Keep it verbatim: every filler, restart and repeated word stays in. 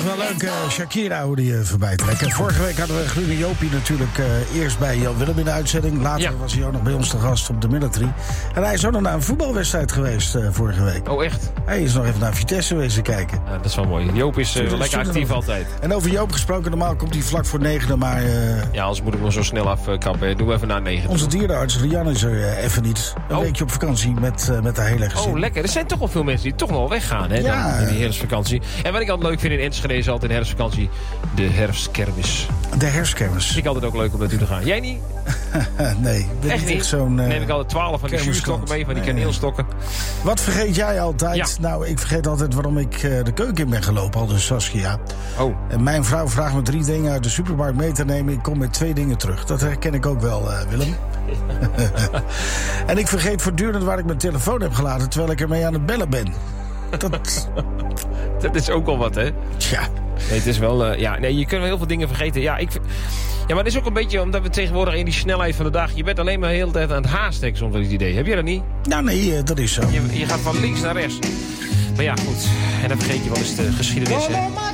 Wel leuk, uh, Shakira hoorde je voorbij trekken. Vorige week hadden we Groene Jopie natuurlijk uh, eerst bij Jan Willem in de uitzending. Later ja. was hij ook nog bij ons te gast op de Military. En hij is ook nog naar een voetbalwedstrijd geweest uh, vorige week. Oh, echt? Hij is nog even naar Vitesse wezen kijken. Ja, dat is wel mooi. Joop is uh, lekker actief nog altijd. En over Joop gesproken, normaal komt hij vlak voor negen, maar... Uh, ja, anders moet ik nog zo snel afkappen. Doe even na negen. Onze dierenarts Rian is er uh, even niet. Een oh. weekje op vakantie met, uh, met haar hele gezin. Oh, lekker. Er zijn toch wel veel mensen die toch nog wel weggaan, hè? Ja. Dan, in die herfstvakantie. En wat ik altijd leuk vind in Enschede is altijd in de herfstvakantie de herfstkermis. De herfstkermis. Vind ik altijd ook leuk om naartoe te gaan. Jij niet? Nee. Echt niet? Zo'n, uh, neem ik altijd twaalf van die zuurstokken mee, van die nee. kaneelstokken. Wat vergeet jij altijd? Ja. Nou, ik vergeet altijd waarom ik uh, de keuken in ben gelopen, al dus Saskia. Oh. En mijn vrouw vraagt me drie dingen uit de supermarkt mee te nemen. Ik kom met twee dingen terug. Dat herken ik ook wel, uh, Willem. En ik vergeet voortdurend waar ik mijn telefoon heb gelaten, terwijl ik ermee aan het bellen ben. Dat... dat is ook al wat, hè? Tja. Nee, het is wel... Uh, ja, nee, je kunt wel heel veel dingen vergeten. Ja, ik, ja, maar het is ook een beetje omdat we tegenwoordig in die snelheid van de dag... Je bent alleen maar de hele tijd aan het haasten, soms wel het idee. Heb jij dat niet? Nou, nee, uh, dat is zo. Je, je gaat van links naar rechts. Maar ja, goed. En dan vergeet je wel eens de geschiedenis, hè?